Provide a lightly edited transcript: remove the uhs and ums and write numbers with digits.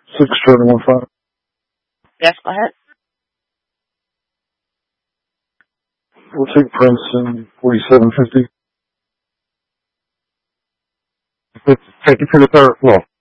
6-7-1-5. Yes, go ahead. We'll take Princeton, 4750. 50 for the third floor.